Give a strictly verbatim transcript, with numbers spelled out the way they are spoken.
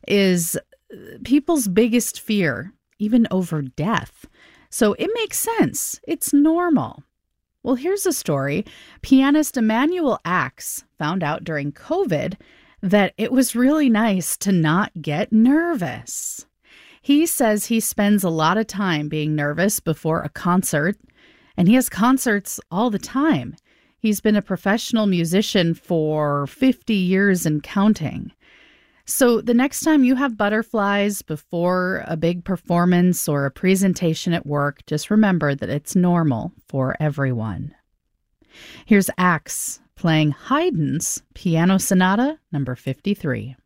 is people's biggest fear, even over death. So it makes sense. It's normal. Well, here's a story. Pianist Emanuel Ax found out during COVID that it was really nice to not get nervous. He says he spends a lot of time being nervous before a concert, and he has concerts all the time. He's been a professional musician for fifty years and counting. So the next time you have butterflies before a big performance or a presentation at work, just remember that it's normal for everyone. Here's Ax playing Haydn's Piano Sonata number fifty-three.